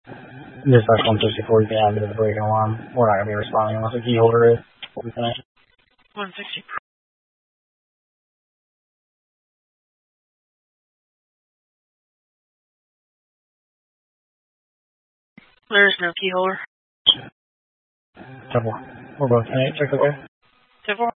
Dispatch 164, you can add to the break alarm. We're not going to be responding unless the key holder is. We'll be finished. 160. There is no key holder. 10-4. We're both finished. Check the way. 10-4.